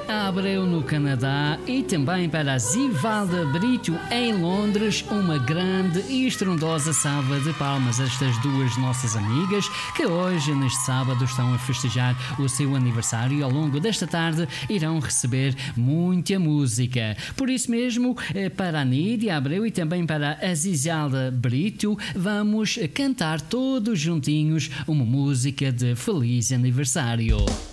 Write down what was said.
Abreu no Canadá e também para a Zivalda Brito em Londres. Uma grande e estrondosa salva de palmas a estas duas nossas amigas que hoje, neste sábado, estão a festejar o seu aniversário e ao longo desta tarde irão receber muita música. Por isso mesmo, para a Nídia Abreu e também para a Zivalda Brito, vamos cantar todos juntinhos uma música de feliz aniversário.